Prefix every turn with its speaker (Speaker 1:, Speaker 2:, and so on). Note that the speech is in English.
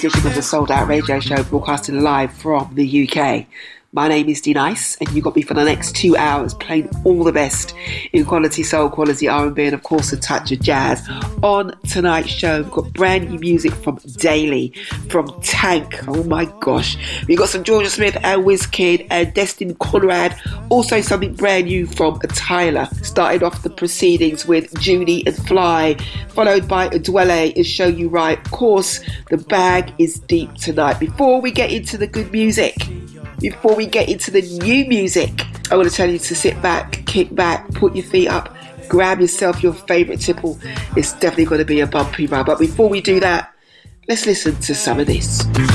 Speaker 1: edition of the Sold Out Radio Show, broadcasting live from the UK. My name is Dee Nice, and you got me for the next 2 hours playing all the best in quality soul, quality R&B, and of course a touch of jazz. On tonight's show, we've got brand new music from Daily, from Tank. Oh my gosh. We've got some Georgia Smith and Wizkid and Destin Conrad. Also something brand new from Tyler. Started off the proceedings with Judy and Fly, followed by Dwele and Show You Right. Of course, the bag is deep tonight. Before we get into the good music, before we get into the new music, I want to tell you to sit back, kick back, put your feet up, grab yourself your favourite tipple. It's definitely going to be a bumpy ride. But before we do that, let's listen to some of this.